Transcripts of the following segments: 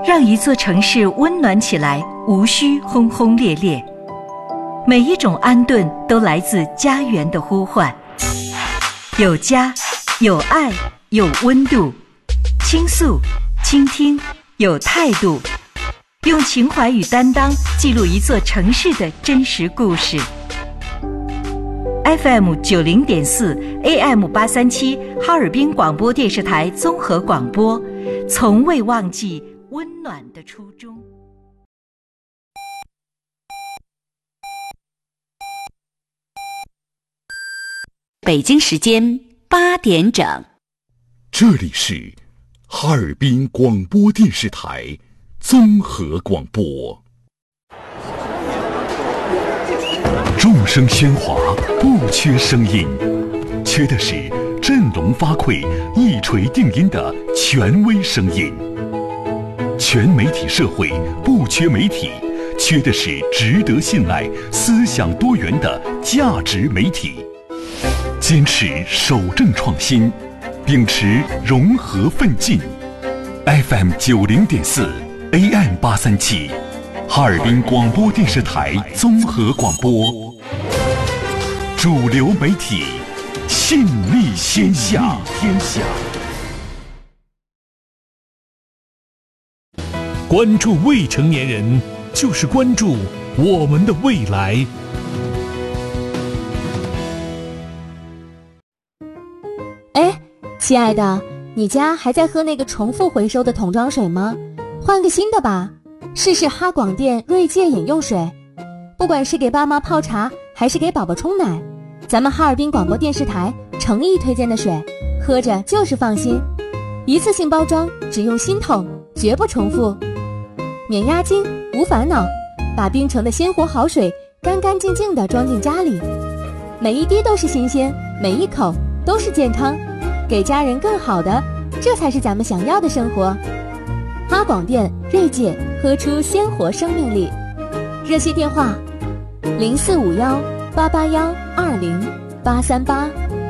让一座城市温暖起来，无需轰轰烈烈。每一种安顿都来自家园的呼唤，有家，有爱，有温度，倾诉，倾听，有态度，用情怀与担当记录一座城市的真实故事。FM 90.4 AM 837哈尔滨广播电视台综合广播，从未忘记温暖的初衷。 北京时间8点整， 这里是哈尔滨广播电视台综合广播。众声喧哗，不缺声音，缺的是振聋发聩、一锤定音的权威声音。全媒体社会不缺媒体，缺的是值得信赖、思想多元的价值媒体。坚持守正创新，秉持融合奋进。FM 90.4 AM 837哈尔滨广播电视台综合广播，主流媒体，信力天下。 关注未成年人，就是关注我们的未来。 哎，亲爱的，你家还在喝那个重复回收的桶装水吗？换个新的吧，试试哈广电锐界饮用水。不管是给爸妈泡茶，还是给宝宝冲奶，咱们哈尔滨广播电视台诚意推荐的水，喝着就是放心。一次性包装，只用新桶，绝不重复，免押金，无烦恼，把冰城的鲜活好水干干净净地装进家里，每一滴都是新鲜，每一口都是健康，给家人更好的，这才是咱们想要的生活。哈广电锐界，喝出鲜活生命力。热线电话045188120838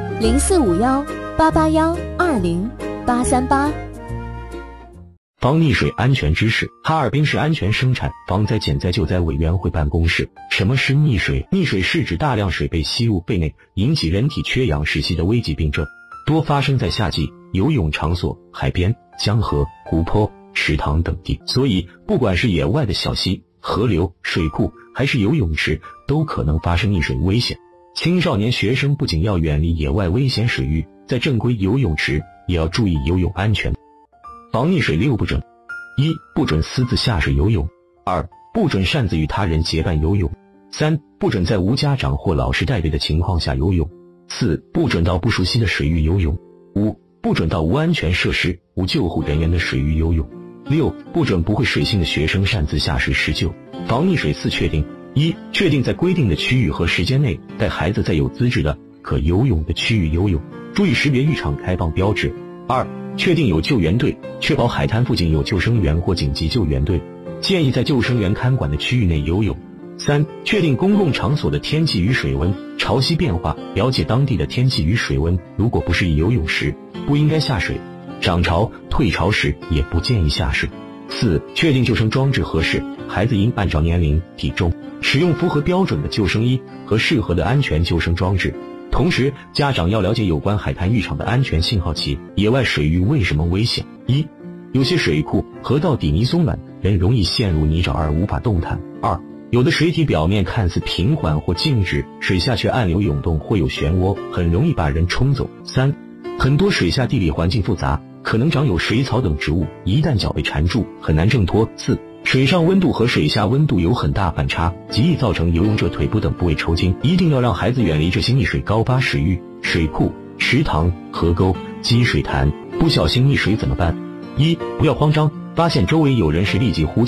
045188120838。 防溺水安全知识。哈尔滨市安全生产防灾减灾救灾委员会办公室。什么是溺水？溺水是指大量水被吸入肺内，引起人体缺氧窒息的危急病症，多发生在夏季游泳场所、海边、江河、湖泊、池塘等地。所以不管是野外的小溪、河流、水库，还是游泳池，都可能发生溺水危险。青少年学生不仅要远离野外危险水域，在正规游泳池也要注意游泳安全。防溺水6不准： 1. 不准私自下水游泳； 2. 不准擅自与他人结伴游泳； 3. 不准在无家长或老师带队的情况下游泳； 4. 不准到不熟悉的水域游泳； 5. 不准到无安全设施、无救护人员的水域游泳； 6. 不准不会水性的学生擅自下水施救。防溺水4确定： 1. 确定在规定的区域和时间内带孩子在有资质的可游泳的区域游泳，注意识别浴场开放标志。2. 确定有救援队，确保海滩附近有救生员或紧急救援队，建议在救生员看管的区域内游泳。3. 确定公共场所的天气与水温，潮汐变化，了解当地的天气与水温，如果不适宜游泳时，不应该下水；涨潮、退潮时也不建议下水。4. 确定救生装置合适，孩子应按照年龄、体重，使用符合标准的救生衣和适合的安全救生装置。同时，家长要了解有关海滩浴场的安全信号旗。野外水域为什么危险？1. 有些水库、河道底泥松软，人容易陷入泥沼而无法动弹。2. 有的水体表面看似平缓或静止，水下却暗流涌动或有漩涡，很容易把人冲走。3. 很多水下地理环境复杂，可能长有水草等植物，一旦脚被缠住，很难挣脱。4. 水上温度和水下温度有很大反差，极易造成游泳者腿部等部位抽筋。一定要让孩子远离这些溺水高发水域、水库、池塘、河沟、积水潭。不小心溺水怎么办？ 1. 不要慌张，发现周围有人时立即呼